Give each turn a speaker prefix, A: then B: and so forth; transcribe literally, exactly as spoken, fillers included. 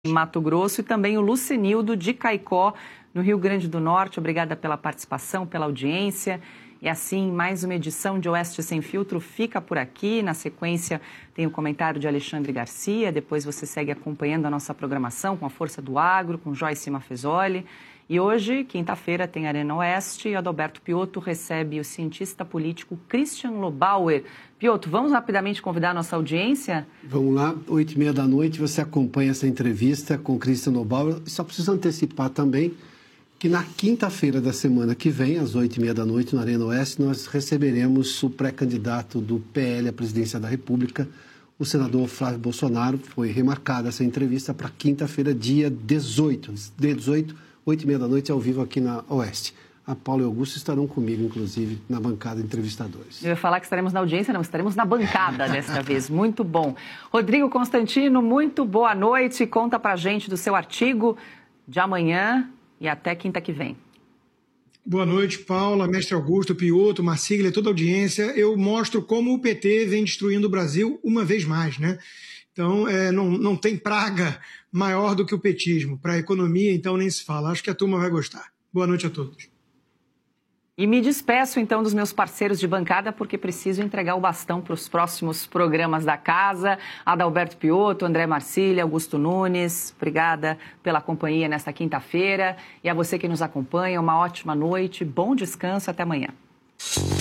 A: em Mato Grosso, e também o Lucenildo de Caicó, no Rio Grande do Norte. Obrigada pela participação, pela audiência. E assim, mais uma edição de Oeste Sem Filtro fica por aqui. Na sequência, tem o comentário de Alexandre Garcia. Depois você segue acompanhando a nossa programação com a Força do Agro, com Joyce Mafezoli. E hoje, quinta-feira, tem Arena Oeste e Adalberto Piotto recebe o cientista político Christian Lobauer. Piotto, vamos rapidamente convidar a nossa audiência?
B: Vamos lá, oito e meia da noite, você acompanha essa entrevista com Christian Lobauer. Só preciso antecipar também que na quinta-feira da semana que vem, às oito e meia da noite, na Arena Oeste, nós receberemos o pré-candidato do P L à presidência da República, o senador Flávio Bolsonaro. Foi remarcada essa entrevista para quinta-feira, dia dezoito. Dia dezoito, oito e meia da noite, ao vivo aqui na Oeste. A Paula e Augusto estarão comigo, inclusive, na bancada de entrevistadores.
A: Eu ia falar que estaremos na audiência, não, estaremos na bancada desta vez. Muito bom. Rodrigo Constantino, muito boa noite. Conta pra gente do seu artigo de amanhã e até quinta que vem.
C: Boa noite, Paula, mestre Augusto, Piotto, Marcília, toda a audiência. Eu mostro como o P T vem destruindo o Brasil uma vez mais, né? Então, é, não, não tem praga maior do que o petismo. Para a economia, então, nem se fala. Acho que a turma vai gostar. Boa noite a todos.
A: E me despeço, então, dos meus parceiros de bancada, porque preciso entregar o bastão para os próximos programas da casa. Adalberto Piotto, André Marcília, Augusto Nunes, obrigada pela companhia nesta quinta-feira. E a você que nos acompanha, uma ótima noite, bom descanso, até amanhã.